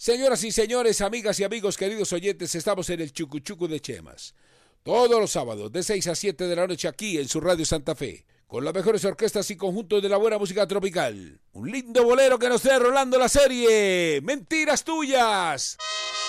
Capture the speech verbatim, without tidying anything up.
Señoras y señores, amigas y amigos, queridos oyentes, estamos en el Chucuchucu de Chemas. Todos los sábados de seis a siete de la noche aquí en su Radio Santa Fe, con las mejores orquestas y conjuntos de la buena música tropical. Un lindo bolero que nos trae Rolando la serie Mentiras Tuyas.